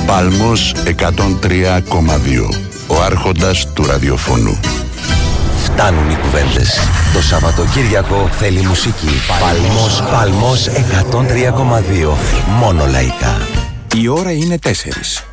Πάλμος 103,2. Ο άρχοντας του ραδιοφώνου. Φτάνουν οι κουβέντες. Το Σαββατοκύριακο θέλει μουσική. Πάλμος 103,2. Μόνο λαϊκά. Η ώρα είναι 4.